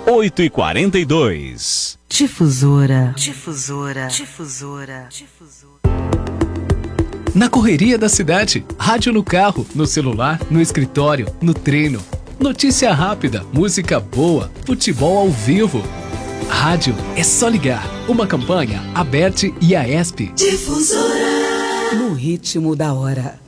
8h42. Difusora. Na correria da cidade, rádio no carro, no celular, no escritório, no treino. Notícia rápida, música boa, futebol ao vivo. Rádio é só ligar. Uma campanha, Aberte e Aesp. Difusora. No ritmo da hora.